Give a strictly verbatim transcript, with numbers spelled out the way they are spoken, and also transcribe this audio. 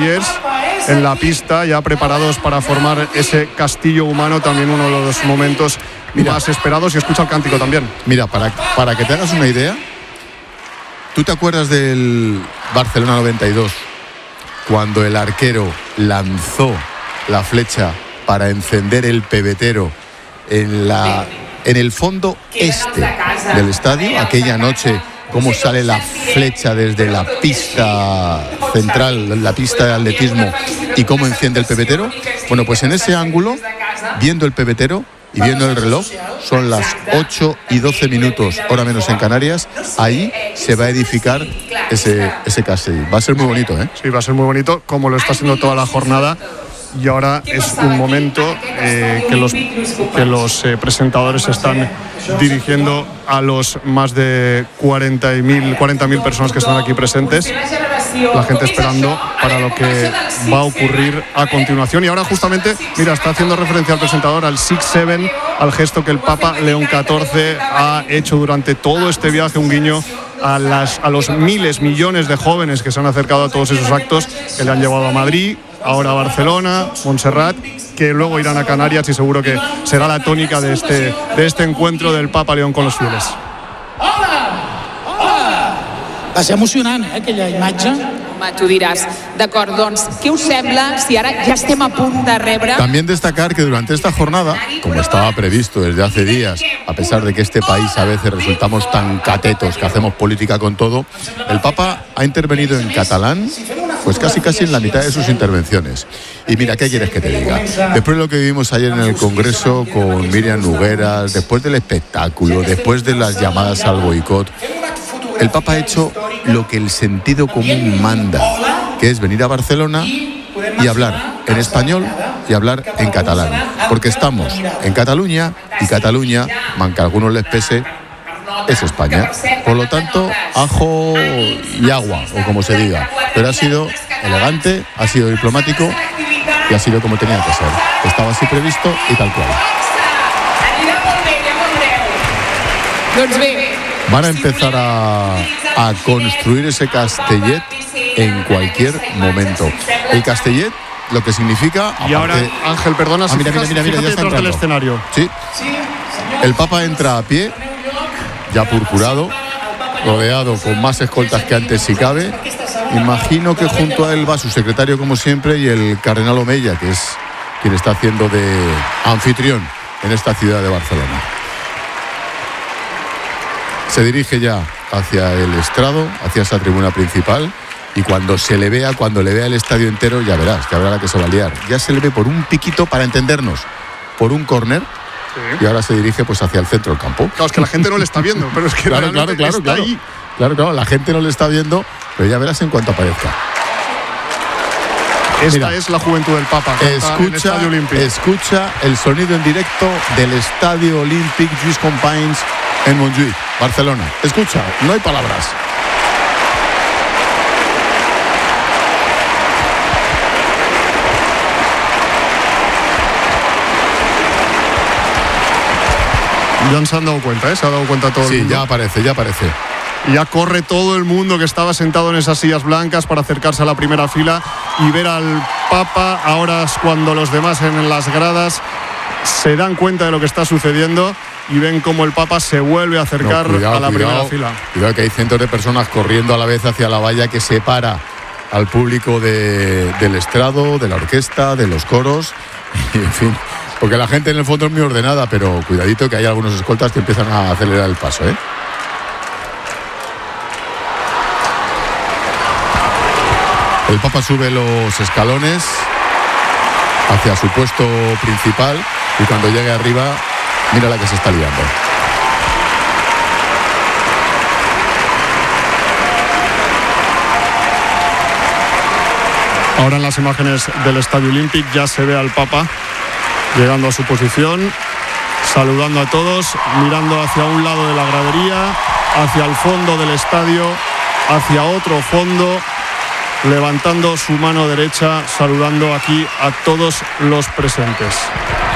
Luthiers en la pista, ya preparados para formar ese castillo humano, también uno de los momentos Mira, más esperados, y escucha el cántico también. Mira, para, para que te hagas una idea, ¿tú te acuerdas del Barcelona noventa y dos? Cuando el arquero lanzó la flecha para encender el pebetero en, la, en el fondo este del estadio, aquella noche, cómo sale la flecha desde la pista central, la pista de atletismo, y cómo enciende el pebetero. Bueno, pues en ese ángulo, viendo el pebetero y viendo el reloj, son las ocho y doce minutos, hora menos en Canarias. Ahí se va a edificar ese, ese castillo. Va a ser muy bonito, ¿eh? Sí, va a ser muy bonito, como lo está haciendo toda la jornada. Y ahora es un momento eh, que los, que los eh, presentadores están dirigiendo a los más de cuarenta mil personas que están aquí presentes. La gente esperando para lo que va a ocurrir a continuación. Y ahora justamente, mira, está haciendo referencia al presentador al seis siete, al gesto que el Papa León catorce ha hecho durante todo este viaje, un guiño a, las, a los miles, millones de jóvenes que se han acercado a todos esos actos que le han llevado a Madrid, ahora a Barcelona, Montserrat, que luego irán a Canarias, y seguro que será la tónica de este, de este encuentro del Papa León con los fieles. Va ser emocionant, eh, aquella imatge. Home, tu diràs, d'acord, doncs, què us sembla si ara ja estem a punt de rebre... También destacar que durante esta jornada, como estaba previsto desde hace días, a pesar de que este país a veces resultamos tan catetos que hacemos política con todo, el Papa ha intervenido en catalán, pues casi casi en la mitad de sus intervenciones. Y mira, ¿qué quieres que te diga? Después de lo que vivimos ayer en el Congreso con Míriam Nogueras, después del espectáculo, después de las llamadas al boicot, el Papa ha hecho lo que el sentido común manda, que es venir a Barcelona y hablar en español y hablar en catalán, porque estamos en Cataluña, y Cataluña, aunque a algunos les pese, es España. Por lo tanto, ajo y agua, o como se diga, pero ha sido elegante, ha sido diplomático y ha sido como tenía que ser. Estaba así previsto y tal cual. Van a empezar a, a construir ese Castellet en cualquier momento. El Castellet, lo que significa... Y aparte, ahora, Ángel, perdona, ah, mira, mira, mira, mira, ya está entrando. Del escenario. Sí. El Papa entra a pie, ya purpurado, rodeado con más escoltas que antes si cabe. Imagino que junto a él va su secretario, como siempre, y el cardenal Omeya, que es quien está haciendo de anfitrión en esta ciudad de Barcelona. Se dirige ya hacia el estrado, hacia esa tribuna principal, y cuando se le vea, cuando le vea el estadio entero, ya verás, ya verá la que se va a liar. Ya se le ve por un piquito, para entendernos, por un córner, sí. Y ahora se dirige pues hacia el centro del campo. Claro, es que la gente no le está viendo, pero es que claro, claro, claro, está claro. ahí. Claro, claro, la gente no le está viendo, pero ya verás en cuanto aparezca. Esta Mira, es la juventud del Papa. Escucha, el escucha el sonido en directo del Estadio Olímpic Lluís Companys en Montjuïc, Barcelona. Escucha, no hay palabras. Ya se han dado cuenta, ¿eh? Se ha dado cuenta todo sí, el mundo. Sí, ya aparece, ya aparece. Y ya corre todo el mundo que estaba sentado en esas sillas blancas para acercarse a la primera fila y ver al Papa. Ahora es cuando los demás en las gradas se dan cuenta de lo que está sucediendo y ven cómo el Papa se vuelve a acercar no, cuidado, a la cuidado, primera fila. Cuidado, que hay cientos de personas corriendo a la vez hacia la valla que separa al público de, del estrado, de la orquesta, de los coros, y en fin, porque la gente en el fondo es muy ordenada, pero cuidadito que hay algunos escoltas que empiezan a acelerar el paso, ¿eh? El Papa sube los escalones hacia su puesto principal y cuando llegue arriba, mira la que se está liando. Ahora en las imágenes del Estadio Olímpic ya se ve al Papa llegando a su posición, saludando a todos, mirando hacia un lado de la gradería, hacia el fondo del estadio, hacia otro fondo, levantando su mano derecha, saludando aquí a todos los presentes.